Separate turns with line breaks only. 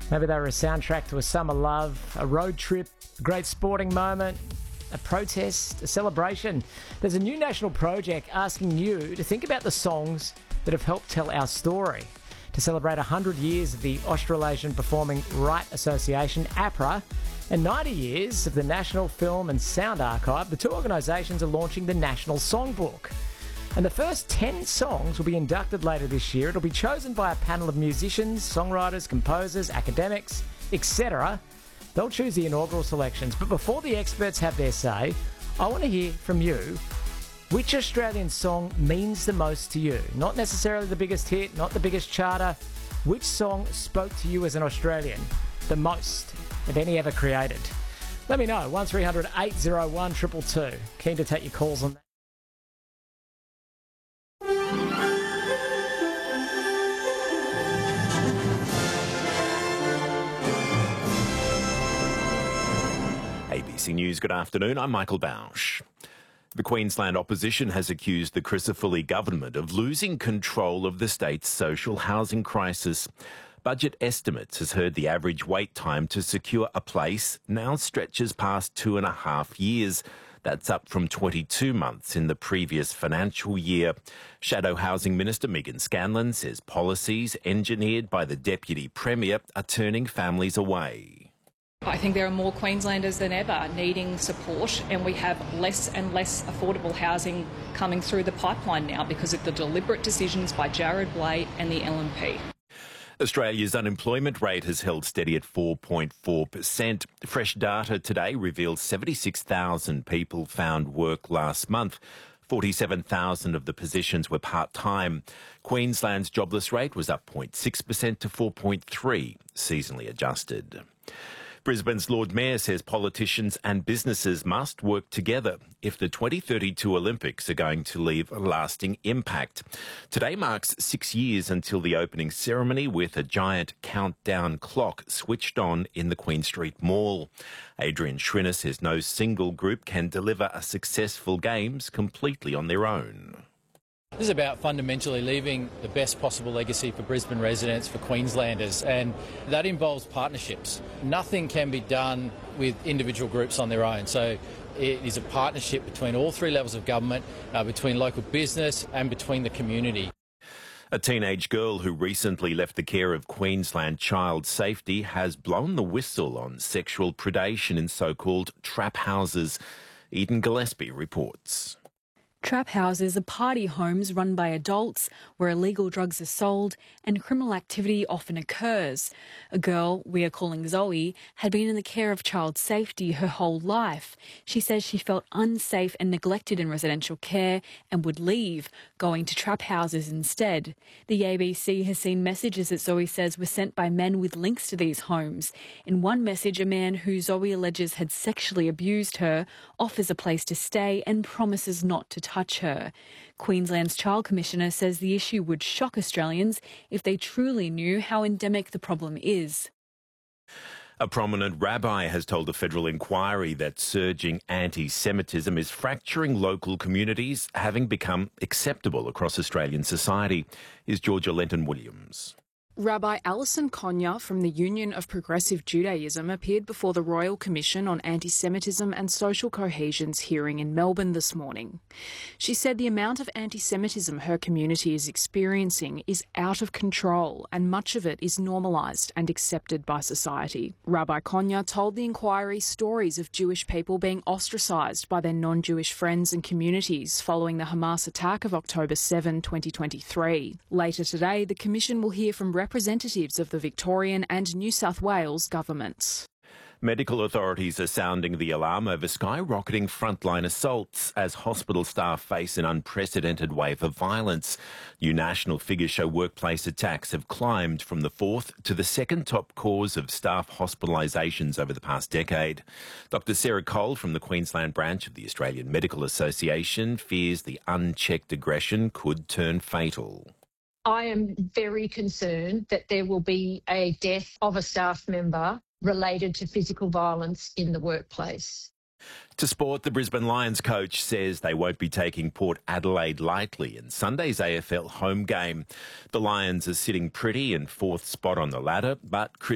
Maybe they were a soundtrack to a summer love, a road trip, a great sporting moment, a protest, a celebration. There's a new national project asking you to think about the songs that have helped tell our story. To celebrate 100 years of the Australasian Performing Right Association, APRA, and 90 years of the National Film and Sound Archive, the two organisations are launching the National Songbook. And the first 10 songs will be inducted later this year. It'll be chosen by a panel of musicians, songwriters, composers, academics, etc. They'll choose the inaugural selections. But before the experts have their say, I want to hear from you. Which Australian song means the most to you? Not necessarily the biggest hit, not the biggest charter. Which song spoke to you as an Australian the most of any ever created? Let me know. 1300 801 222. Keen to take your calls on that.
ABC News, good afternoon. I'm Michael Bausch. The Queensland opposition has accused the Crisafulli government of losing control of the state's social housing crisis. Budget Estimates has heard the average wait time to secure a place now stretches past 2.5 years. That's up from 22 months in the previous financial year. Shadow Housing Minister Megan Scanlon says policies engineered by the Deputy Premier are turning families away.
I think there are more Queenslanders than ever needing support, and we have less and less affordable housing coming through the pipeline now because of the deliberate decisions by Jared Blay and the LNP.
Australia's unemployment rate has held steady at 4.4%. Fresh data today reveals 76,000 people found work last month. 47,000 of the positions were part-time. Queensland's jobless rate was up 0.6% to 4.3%, seasonally adjusted. Brisbane's Lord Mayor says politicians and businesses must work together if the 2032 Olympics are going to leave a lasting impact. Today marks 6 years until the opening ceremony, with a giant countdown clock switched on in the Queen Street Mall. Adrian Schrinner says no single group can deliver a successful Games completely on their own.
This is about fundamentally leaving the best possible legacy for Brisbane residents, for Queenslanders, and that involves partnerships. Nothing can be done with individual groups on their own, so it is a partnership between all three levels of government, between local business and between the community.
A teenage girl who recently left the care of Queensland Child Safety has blown the whistle on sexual predation in so-called trap houses. Eden Gillespie reports.
Trap houses are party homes run by adults where illegal drugs are sold and criminal activity often occurs. A girl we are calling Zoe had been in the care of Child Safety her whole life. She says she felt unsafe and neglected in residential care and would leave, going to trap houses instead. The ABC has seen messages that Zoe says were sent by men with links to these homes. In one message, a man who Zoe alleges had sexually abused her offers a place to stay and promises not to touch her. Queensland's Child Commissioner says the issue would shock Australians if they truly knew how endemic the problem is.
A prominent rabbi has told a federal inquiry that surging anti-Semitism is fracturing local communities, having become acceptable across Australian society. Here's Georgia Lenton-Williams.
Rabbi Alison Konya from the Union of Progressive Judaism appeared before the Royal Commission on Anti-Semitism and Social Cohesion's hearing in Melbourne this morning. She said the amount of anti-Semitism her community is experiencing is out of control, and much of it is normalised and accepted by society. Rabbi Konya told the inquiry stories of Jewish people being ostracised by their non-Jewish friends and communities following the Hamas attack of October 7, 2023. Later today, the Commission will hear from representatives of the Victorian and New South Wales governments.
Medical authorities are sounding the alarm over skyrocketing frontline assaults as hospital staff face an unprecedented wave of violence. New national figures show workplace attacks have climbed from the fourth to the second top cause of staff hospitalisations over the past decade. Dr Sarah Cole from the Queensland branch of the Australian Medical Association fears the unchecked aggression could turn fatal.
I am very concerned that there will be a death of a staff member related to physical violence in the workplace.
To sport, the Brisbane Lions coach says they won't be taking Port Adelaide lightly in Sunday's AFL home game. The Lions are sitting pretty in fourth spot on the ladder, but Chris